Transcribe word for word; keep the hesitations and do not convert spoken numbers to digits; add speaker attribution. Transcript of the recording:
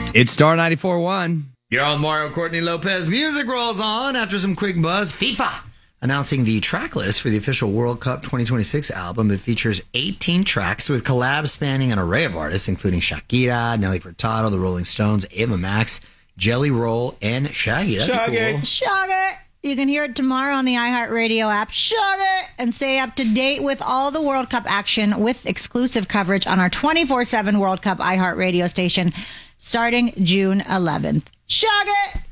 Speaker 1: It's Star ninety-four point one.
Speaker 2: You're on Mario Courtney Lopez. Music rolls on after some quick buzz. FIFA announcing the track list for the official World Cup twenty twenty-six album. It features eighteen tracks with collabs spanning an array of artists, including Shakira, Nelly Furtado, The Rolling Stones, Ava Max, Jelly Roll, and Shaggy. That's
Speaker 3: Shaggy.
Speaker 2: cool.
Speaker 4: Shaggy. You can hear it tomorrow on the iHeartRadio app. Shaggy. And stay up to date with all the World Cup action with exclusive coverage on our twenty-four seven World Cup iHeartRadio station starting June eleventh. Shaggy.